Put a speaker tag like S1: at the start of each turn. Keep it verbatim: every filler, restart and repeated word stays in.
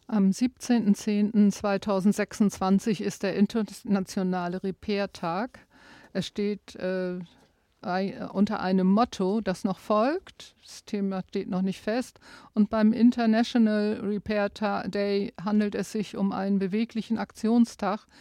S1: Am siebzehnten zehnten zweitausendsechsundzwanzig ist der internationale Repair-Tag. Er steht äh, ei- unter einem Motto, das noch folgt. Das Thema steht noch nicht fest. Und beim International Repair Ta- Day handelt es sich um einen beweglichen Aktionstag,